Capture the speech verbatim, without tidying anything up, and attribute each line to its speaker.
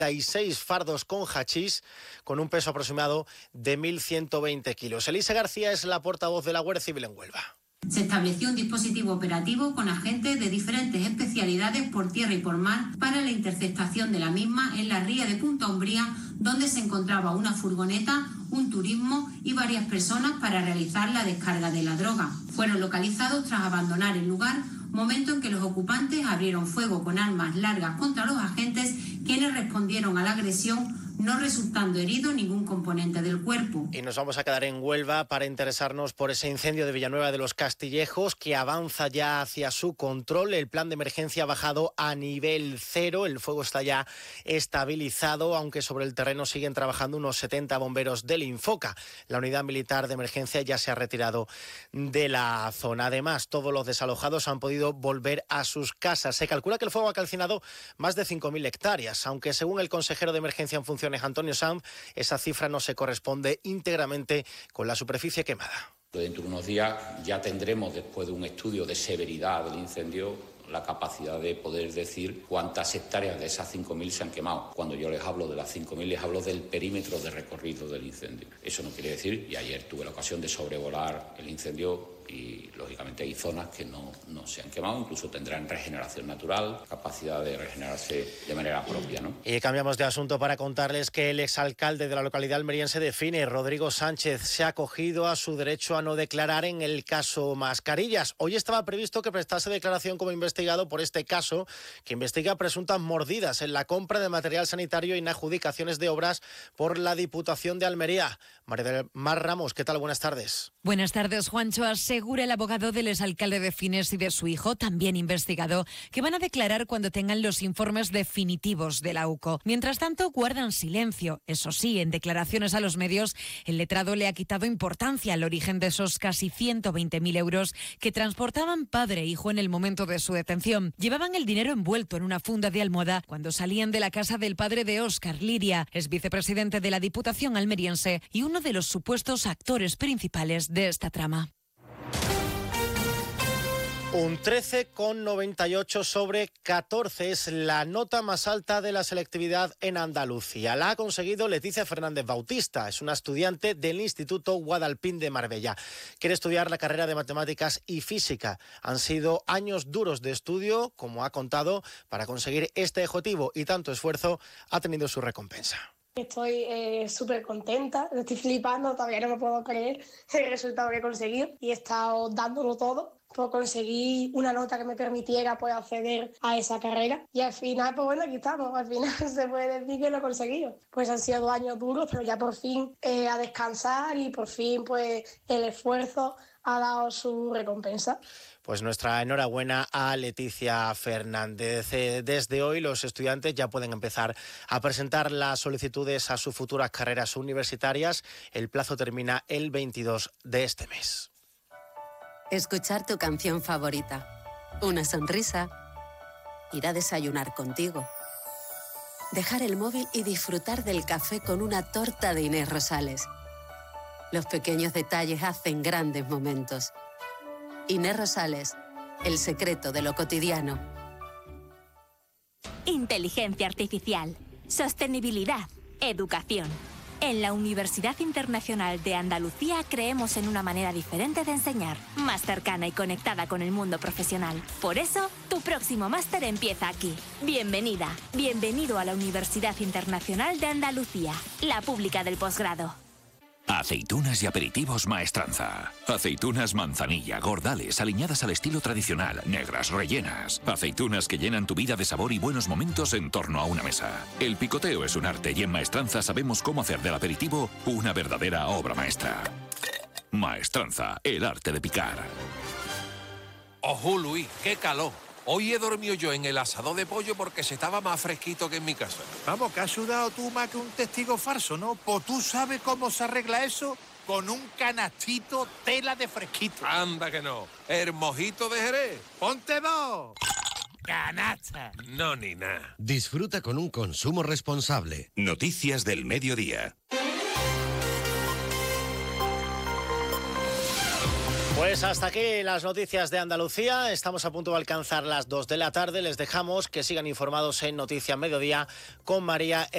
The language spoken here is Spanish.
Speaker 1: y seis fardos con hachís con un peso aproximado de mil ciento veinte kilos. Elisa García es la portavoz de la Guardia Civil en Huelva.
Speaker 2: Se estableció un dispositivo operativo con agentes de diferentes especialidades por tierra y por mar para la interceptación de la misma en la ría de Punta Umbría, donde se encontraba una furgoneta, un turismo y varias personas para realizar la descarga de la droga. Fueron localizados tras abandonar el lugar, momento en que los ocupantes abrieron fuego con armas largas contra los agentes, quienes respondieron a la agresión, no resultando herido ningún componente del cuerpo.
Speaker 1: Y nos vamos a quedar en Huelva para interesarnos por ese incendio de Villanueva de los Castillejos que avanza ya hacia su control. El plan de emergencia ha bajado a nivel cero, el fuego está ya estabilizado, aunque sobre el terreno siguen trabajando unos setenta bomberos del Infoca. La unidad militar de emergencia ya se ha retirado de la zona. Además, todos los desalojados han podido volver a sus casas. Se calcula que el fuego ha calcinado más de cinco mil hectáreas, aunque según el consejero de emergencia en funciones, Antonio Sanz, esa cifra no se corresponde íntegramente con la superficie quemada.
Speaker 3: Dentro de unos días ya tendremos, después de un estudio de severidad del incendio, la capacidad de poder decir cuántas hectáreas de esas cinco mil se han quemado. Cuando yo les hablo de las cinco mil, les hablo del perímetro de recorrido del incendio. Eso no quiere decir, y ayer tuve la ocasión de sobrevolar el incendio, y lógicamente hay zonas que no, no se han quemado, incluso tendrán regeneración natural, capacidad de regenerarse de manera propia, ¿no?
Speaker 1: Y cambiamos de asunto para contarles que el exalcalde de la localidad almeriense de Fine, Rodrigo Sánchez, se ha acogido a su derecho a no declarar en el caso Mascarillas. Hoy estaba previsto que prestase declaración como investigado por este caso, que investiga presuntas mordidas en la compra de material sanitario y en adjudicaciones de obras por la Diputación de Almería. María del Mar Ramos, ¿qué tal? Buenas tardes.
Speaker 4: Buenas tardes, Juancho. Asegura el abogado del exalcalde de Fines y de su hijo, también investigado, que van a declarar cuando tengan los informes definitivos de la U C O. Mientras tanto, guardan silencio. Eso sí, en declaraciones a los medios, el letrado le ha quitado importancia al origen de esos casi ciento veinte mil euros que transportaban padre e hijo en el momento de su detención. Llevaban el dinero envuelto en una funda de almohada cuando salían de la casa del padre de Óscar, Liria. Es vicepresidente de la Diputación almeriense y uno de los supuestos actores principales de esta trama.
Speaker 1: Un trece coma noventa y ocho sobre catorce es la nota más alta de la selectividad en Andalucía. La ha conseguido Leticia Fernández Bautista, es una estudiante del Instituto Guadalpín de Marbella. Quiere estudiar la carrera de Matemáticas y Física. Han sido años duros de estudio, como ha contado, para conseguir este objetivo, y tanto esfuerzo ha tenido su recompensa.
Speaker 5: Estoy eh, súper contenta, estoy flipando, todavía no me puedo creer el resultado que he conseguido y he estado dándolo todo por conseguir una nota que me permitiera pues, acceder a esa carrera. Y al final, pues bueno, aquí estamos, al final se puede decir que lo he conseguido. Pues han sido dos años duros, pero ya por fin eh, a descansar y por fin pues el esfuerzo ha dado su recompensa.
Speaker 1: Pues nuestra enhorabuena a Leticia Fernández. Desde hoy los estudiantes ya pueden empezar a presentar las solicitudes a sus futuras carreras universitarias. El plazo termina el veintidós de este mes.
Speaker 6: Escuchar tu canción favorita, una sonrisa, ir a desayunar contigo, dejar el móvil y disfrutar del café con una torta de Inés Rosales. Los pequeños detalles hacen grandes momentos. Inés Rosales, el secreto de lo cotidiano.
Speaker 7: Inteligencia artificial, sostenibilidad, educación. En la Universidad Internacional de Andalucía creemos en una manera diferente de enseñar, más cercana y conectada con el mundo profesional. Por eso, tu próximo máster empieza aquí. Bienvenida, bienvenido a la Universidad Internacional de Andalucía, la pública del posgrado.
Speaker 8: Aceitunas y aperitivos Maestranza. Aceitunas manzanilla, gordales, aliñadas al estilo tradicional, negras, rellenas. Aceitunas que llenan tu vida de sabor y buenos momentos en torno a una mesa. El picoteo es un arte y en Maestranza sabemos cómo hacer del aperitivo una verdadera obra maestra. Maestranza, el arte de picar.
Speaker 9: Ojo, Luis, qué calor. Hoy he dormido yo en el asador de pollo porque se estaba más fresquito que en mi casa.
Speaker 10: Vamos, que has sudado tú más que un testigo falso, ¿no? Pues tú sabes cómo se arregla eso con un canastito tela de fresquito.
Speaker 9: Anda que no. El mojito de Jerez.
Speaker 10: ¡Ponte dos! ¡Canasta!
Speaker 9: No, ni nada.
Speaker 11: Disfruta con un consumo responsable.
Speaker 8: Noticias del mediodía.
Speaker 1: Pues hasta aquí las noticias de Andalucía. Estamos a punto de alcanzar las dos de la tarde. Les dejamos que sigan informados en Noticias Mediodía con María